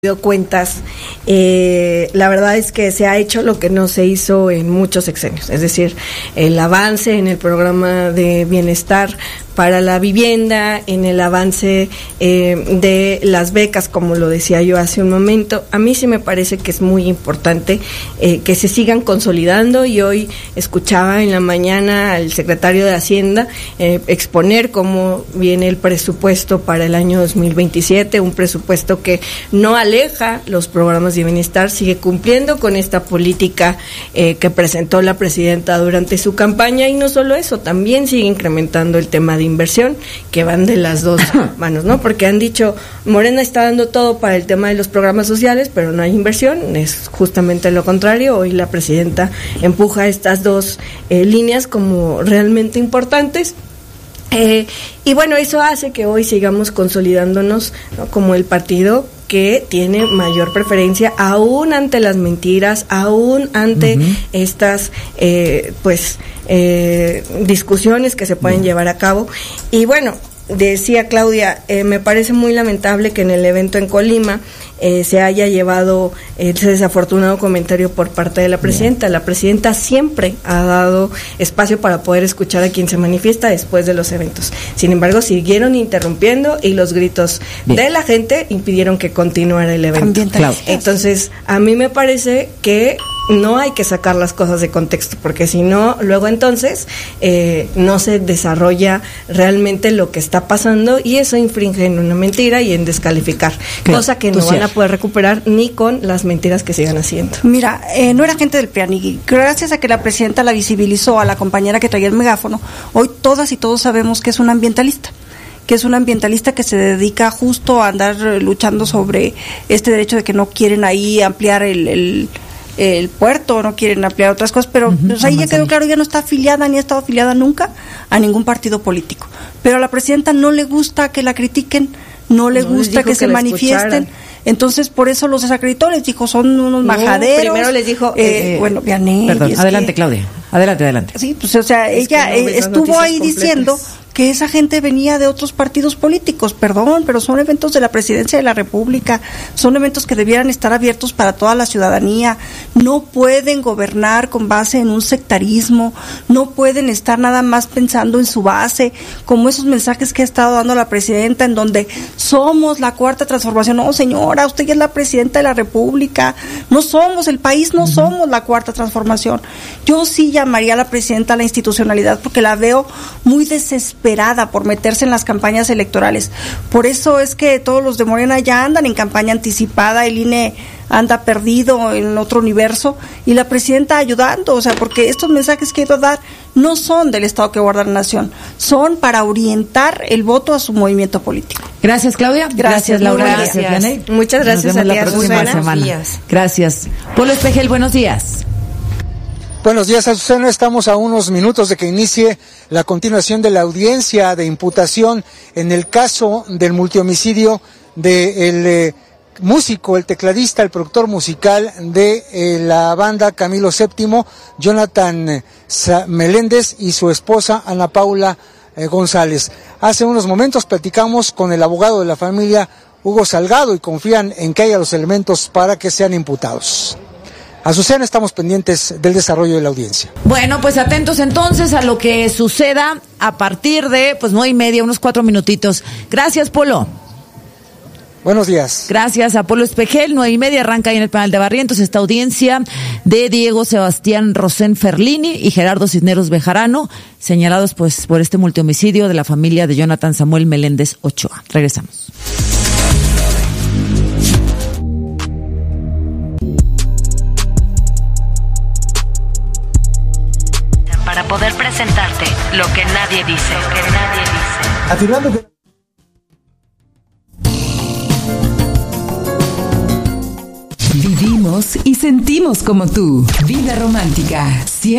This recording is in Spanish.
cuentas, la verdad es que se ha hecho lo que no se hizo en muchos sexenios, es decir, el avance en el programa de bienestar para la vivienda, en el avance de las becas, como lo decía yo hace un momento. A mí sí me parece que es muy importante que se sigan consolidando, y hoy escuchaba en la mañana al secretario de Hacienda exponer cómo viene el presupuesto para el año 2027, un presupuesto que no aleja los programas de bienestar, sigue cumpliendo con esta política que presentó la presidenta durante su campaña, y no solo eso, también sigue incrementando el tema de inversión, que van de las dos manos, ¿no? Porque han dicho, Morena está dando todo para el tema de los programas sociales, pero no hay inversión. Es justamente lo contrario. Hoy la presidenta empuja estas dos líneas como realmente importantes. Y bueno, eso hace que hoy sigamos consolidándonos, ¿no?, como el partido que tiene mayor preferencia, aún ante las mentiras, aún ante estas discusiones que se pueden llevar a cabo. Y bueno, decía Claudia, me parece muy lamentable que en el evento en Colima se haya llevado ese desafortunado comentario por parte de la presidenta. La presidenta siempre ha dado espacio para poder escuchar a quien se manifiesta después de los eventos. Sin embargo, siguieron interrumpiendo, y los gritos de la gente impidieron que continuara el evento. Entonces, a mí me parece que no hay que sacar las cosas de contexto, porque si no, luego entonces no se desarrolla realmente lo que está pasando, y eso infringe en una mentira y en descalificar, cosa que no van a poder recuperar ni con las mentiras que sigan haciendo. Mira, no era gente del PRIAN, y gracias a que la presidenta la visibilizó, a la compañera que traía el megáfono, hoy todas y todos sabemos que es una ambientalista, que se dedica justo a andar luchando sobre este derecho de que no quieren ahí ampliar el puerto, no quieren ampliar otras cosas, pero pues ahí ya quedó claro, ya no está afiliada, ni ha estado afiliada nunca a ningún partido político. Pero a la presidenta no le gusta que la critiquen, no le gusta que se manifiesten. Entonces, por eso los desacreditó, les dijo, son unos majaderos. Primero les dijo, Vianney. Perdón, adelante, Claudia. Adelante. Sí, pues, o sea, ella estuvo ahí diciendo que esa gente venía de otros partidos políticos. Perdón, pero son eventos de la Presidencia de la República, son eventos que debieran estar abiertos para toda la ciudadanía. No pueden gobernar con base en un sectarismo, no pueden estar nada más pensando en su base, como esos mensajes que ha estado dando la presidenta, en donde somos la cuarta transformación. No, señora, usted ya es la presidenta de la República, no somos el país, no somos la cuarta transformación. Yo sí llamaría a la presidenta a la institucionalidad, porque la veo muy desesperada por meterse en las campañas electorales. Por eso es que todos los de Morena ya andan en campaña anticipada, el INE anda perdido en otro universo, y la presidenta ayudando, o sea, porque estos mensajes que ha ido a dar no son del Estado que guarda la nación, son para orientar el voto a su movimiento político. Gracias, Claudia. Gracias, Laura. Gracias, Vianney. Muchas gracias a ti, Azucena. Gracias. Polo Espejel, buenos días. Buenos días, Azucena. Estamos a unos minutos de que inicie la continuación de la audiencia de imputación en el caso del multihomicidio del músico, el tecladista, el productor musical de la banda Camilo VII, Jonathan Meléndez, y su esposa Ana Paula González. Hace unos momentos platicamos con el abogado de la familia, Hugo Salgado, y confían en que haya los elementos para que sean imputados. Azucena, estamos pendientes del desarrollo de la audiencia. Bueno, pues atentos entonces a lo que suceda a partir de 9:30, unos 4 minutitos. Gracias, Polo. Buenos días. Gracias a Polo Espejel. 9:30 arranca ahí en el penal de Barrientos esta audiencia de Diego Sebastián Rosén Ferlini y Gerardo Cisneros Bejarano, señalados pues por este multihomicidio de la familia de Jonathan Samuel Meléndez Ochoa. Regresamos. Para poder presentarte lo que nadie dice. Afirmando que vivimos y sentimos como tú. Vida romántica.